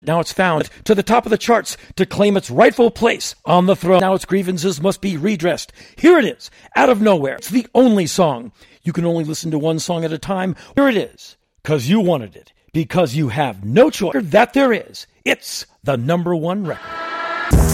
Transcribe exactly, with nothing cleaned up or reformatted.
Now it's found to the top of the charts to claim its rightful place on the throne. Now its grievances must be redressed. Here it is, out of nowhere. It's the only song. You can only listen to one song at a time. Here it is, because you wanted it, because you have no choice. That there is. It's the number one record.